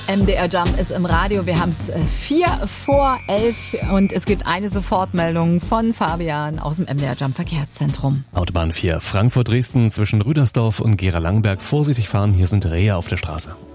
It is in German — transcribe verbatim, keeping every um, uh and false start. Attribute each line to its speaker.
Speaker 1: M D R Jump ist im Radio. Wir haben es vier vor elf und es gibt eine Sofortmeldung von Fabian aus dem M D R Jump Verkehrszentrum.
Speaker 2: Autobahn vier Frankfurt-Dresden zwischen Rüdersdorf und Gera-Langenberg. Vorsichtig fahren, hier sind Rehe auf der Straße.